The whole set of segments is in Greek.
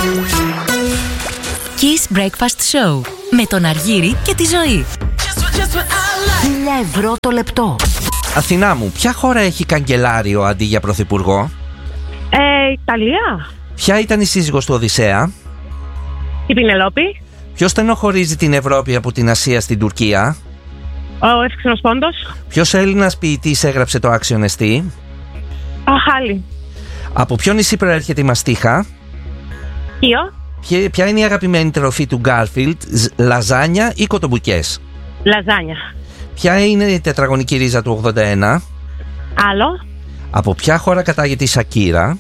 Kiss Breakfast Show με τον Αργύρη και τη Ζωή. 1.000 ευρώ το λεπτό. Αθηνά μου, ποια χώρα έχει καγκελάριο αντί για πρωθυπουργό? Ιταλία. Ποια ήταν η σύζυγος του Οδυσσέα? Η Πινελόπη. Ποιος στενοχωρίζει την Ευρώπη από την Ασία στην Τουρκία? Ο Εύξηνος Πόντος. Ποιος Έλληνας ποιητής έγραψε το Άξιον Εστί? Χάλι. Από ποιο νησί προέρχεται η μαστίχα? Κίο. Ποια είναι η αγαπημένη τροφή του Γκάρφιλντ, λαζάνια ή κοτομπουκές? Λαζάνια. Ποια είναι η τετραγωνική ρίζα του 81? Άλλο. Από ποια χώρα κατάγεται η Σακύρα?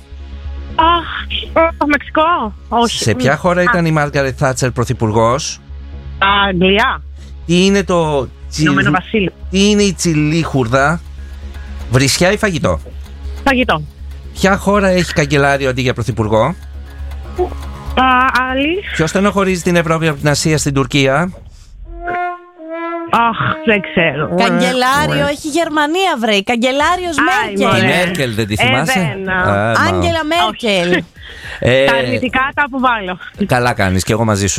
Μεξικό. Όχι. Σε ποια χώρα ήταν η Μάργαρετ Θάτσερ πρωθυπουργός? Αγγλία. Τι είναι το Ηνωμένο Βασίλειο. Τι είναι η τσιλίχουρδα? Βρισιά ή φαγητό? Φαγητό. Ποια χώρα έχει καγκελάριο αντί για πρωθυπουργό? Άλλη. Ποιος στενοχωρίζει την Ευρώπη από την Ασία στην Τουρκία? Δεν ξέρω. Καγκελάριο έχει Γερμανία, βρε. Καγκελάριος Μέρκελ. Η Μέρκελ δεν τη θυμάσαι? Άγγελα Μέρκελ. Τα αρνητικά τα αποβάλλω. Καλά κάνεις, και εγώ μαζί σου.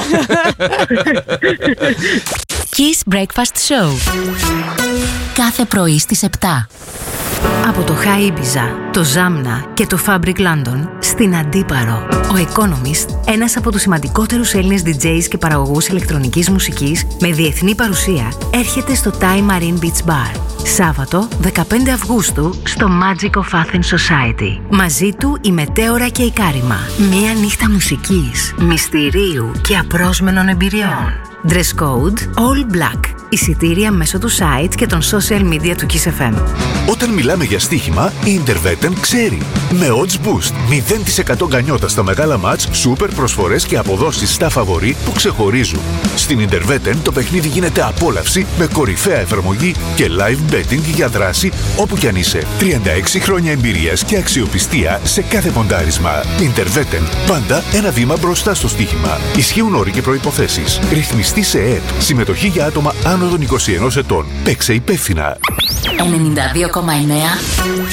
Kiss Breakfast Show. Κάθε πρωί στις 7. Από το High Ibiza, το Zamna και το Fabric London στην Αντίπαρο. Ο Economist, ένας από τους σημαντικότερους Έλληνες DJs και παραγωγούς ηλεκτρονικής μουσικής με διεθνή παρουσία, έρχεται στο Thai Marine Beach Bar. Σάββατο, 15 Αυγούστου, στο Magic of Athens Society. Μαζί του η Μετέωρα και η Κάριμα. Μία νύχτα μουσικής, μυστηρίου και απρόσμενων εμπειριών. Dress code all black. Εισιτήρια μέσω του site και των social media του Kiss FM. Όταν μιλάμε για στοίχημα, η Intervetten ξέρει. Με odds boost, 0% γκανιότα στα μεγάλα μάτς, σούπερ προσφορές και αποδόσεις στα φαβορί που ξεχωρίζουν. Στην Intervetten το παιχνίδι γίνεται απόλαυση με κορυφαία εφαρμογή και live betting για δράση όπου κι αν είσαι. 36 χρόνια εμπειρίας και αξιοπιστία σε κάθε ποντάρισμα. Intervetten, πάντα ένα βήμα μπροστά στο στοίχημα. Ισχύουν όροι και προϋποθέσεις. Ρυθμιστή σε ΕΕΠ. Συμμετοχή για άτομα άνω των 21 ετών. Παίξε υπεύθυνα. 92,9